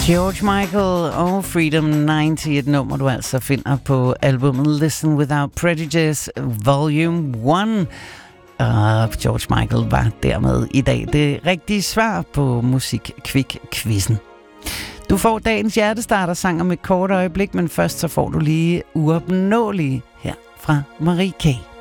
George Michael og Freedom 90, et nummer du altså finder på albumet Listen Without Prejudice Volume 1. Og George Michael var dermed i dag det rigtige svar på Musik-Kvik-quizzen. Du får dagens hjertestarter-sang om et kort øjeblik, men først så får du lige Uopnåelige her fra Marie K.